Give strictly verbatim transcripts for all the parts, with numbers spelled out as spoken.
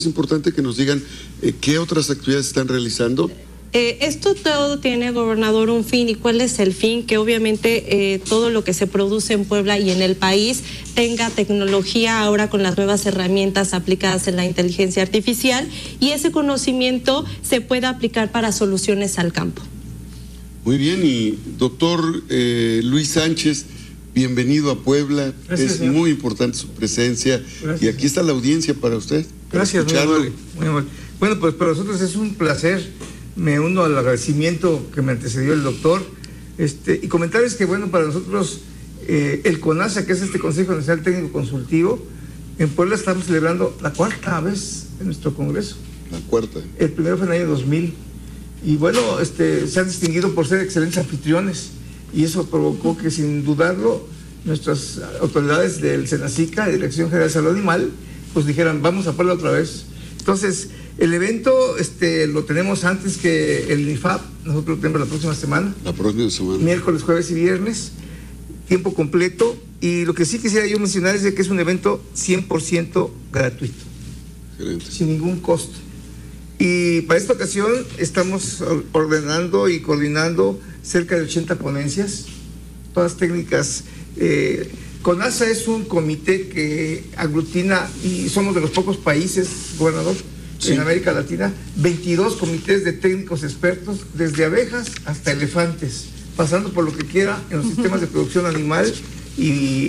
Es importante que nos digan eh, qué otras actividades están realizando. Eh, esto todo tiene, gobernador, un fin. ¿Y cuál es el fin? Que obviamente eh, todo lo que se produce en Puebla y en el país tenga tecnología ahora con las nuevas herramientas aplicadas en la inteligencia artificial y ese conocimiento se pueda aplicar para soluciones al campo. Muy bien, y doctor eh, Luis Sánchez, bienvenido a Puebla. Gracias, es señor. muy importante su presencia. Gracias. Y aquí está la audiencia para usted. Para Gracias, muy amable, muy amable. Bueno, pues para nosotros es un placer. Me uno al agradecimiento que me antecedió el doctor. Este, y comentarles que, bueno, para nosotros, eh, el CONASA, que es este Consejo Nacional Técnico Consultivo, en Puebla estamos celebrando la cuarta vez en nuestro congreso. La cuarta. El primero fue en el año dos mil. Y bueno, este, se han distinguido por ser excelentes anfitriones. Y eso provocó que, sin dudarlo, nuestras autoridades del SENACICA, Dirección General de Salud Animal, pues dijeran, vamos a Puebla otra vez. Entonces, el evento este, lo tenemos antes que el I N I F A P, nosotros lo tenemos la próxima semana. La próxima semana. Miércoles, jueves y viernes, tiempo completo. Y lo que sí quisiera yo mencionar es de que es un evento cien por ciento gratuito. Excelente. Sin ningún costo. Y para esta ocasión estamos ordenando y coordinando cerca de ochenta ponencias, todas técnicas. Eh, CONASA es un comité que aglutina, y somos de los pocos países, gobernador, sí, en América Latina, veintidós comités de técnicos expertos, desde abejas hasta elefantes, pasando por lo que quiera en los sistemas de producción animal y,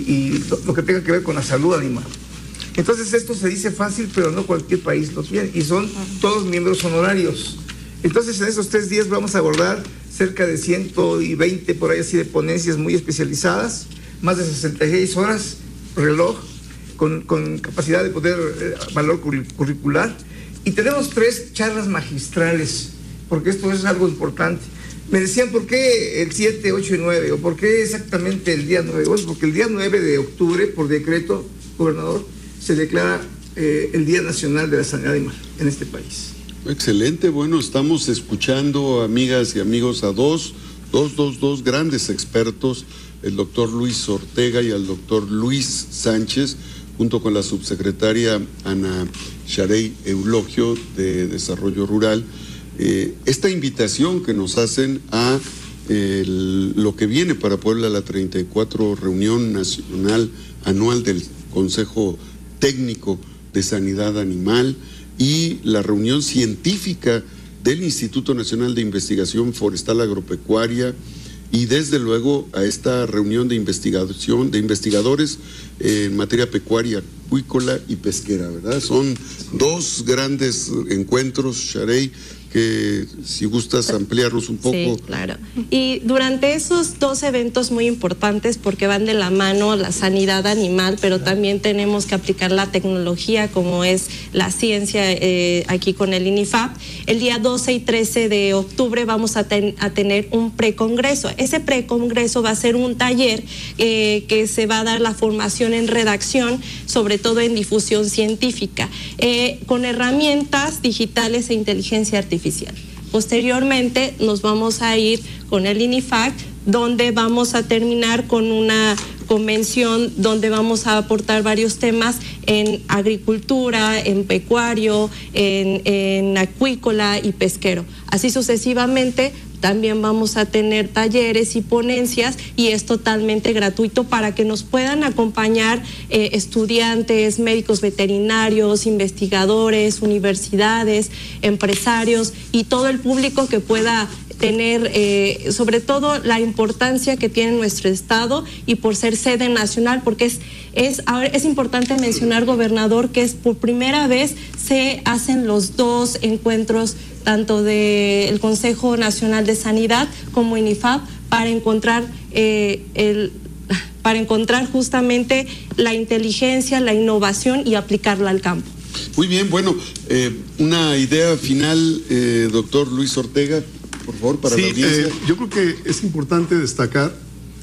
y lo, lo que tenga que ver con la salud animal. Entonces esto se dice fácil, pero no cualquier país lo tiene, y son todos miembros honorarios. Entonces en estos tres días vamos a abordar cerca de ciento veinte por ahí así de ponencias muy especializadas, más de sesenta y seis horas, reloj, con, con capacidad de poder, eh, valor curricular. Y tenemos tres charlas magistrales, porque esto es algo importante. Me decían, ¿por qué el siete, ocho y nueve? ¿O por qué exactamente el día nueve? Bueno, porque el día nueve de octubre, por decreto, gobernador, se declara eh, el Día Nacional de la Sanidad Animal en este país. Excelente, bueno, estamos escuchando, amigas y amigos, a dos, dos, dos, dos grandes expertos, el doctor Luis Ortega y al doctor Luis Sánchez, junto con la subsecretaria Ana Sharey Eulogio de Desarrollo Rural, eh, esta invitación que nos hacen a eh, lo que viene para Puebla, la treinta y cuatro Reunión Nacional Anual del Consejo Técnico de Sanidad Animal y la reunión científica del Instituto Nacional de Investigación Forestal Agropecuaria, y desde luego a esta reunión de investigación de investigadores eh, en materia pecuaria, acuícola y pesquera, ¿verdad? Son dos grandes encuentros, Sharey, que si gustas ampliarlos un poco. Sí, claro. Y durante esos dos eventos muy importantes, porque van de la mano la sanidad animal, pero también tenemos que aplicar la tecnología como es la ciencia eh, aquí con el I N I F A P, el día doce y trece de octubre vamos a, ten, a tener un precongreso. Ese precongreso va a ser un taller eh, que se va a dar la formación en redacción, sobre todo en difusión científica, eh, con herramientas digitales e inteligencia artificial. Posteriormente nos vamos a ir con el I N I F A C, donde vamos a terminar con una convención donde vamos a aportar varios temas en agricultura, en pecuario, en, en acuícola y pesquero. Así sucesivamente. También vamos a tener talleres y ponencias y es totalmente gratuito para que nos puedan acompañar eh, estudiantes, médicos veterinarios, investigadores, universidades, empresarios y todo el público que pueda tener, eh, sobre todo la importancia que tiene nuestro estado y por ser sede nacional, porque es, es, es importante mencionar, gobernador, que es por primera vez se hacen los dos encuentros tanto del Consejo Nacional de Sanidad como I N I F A P para encontrar eh, el para encontrar justamente la inteligencia, la innovación y aplicarla al campo. Muy bien, bueno, eh, una idea final, eh, doctor Luis Ortega, por favor, para sí, la audiencia. Eh, yo creo que es importante destacar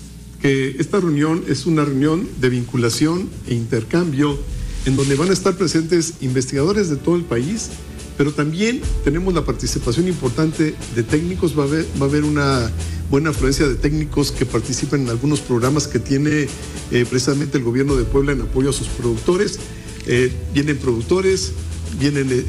que esta reunión es una reunión de vinculación e intercambio en donde van a estar presentes investigadores de todo el país, pero también tenemos la participación importante de técnicos. Va a haber, va a haber una buena afluencia de técnicos que participan en algunos programas que tiene eh, precisamente el gobierno de Puebla en apoyo a sus productores. Eh, vienen productores, vienen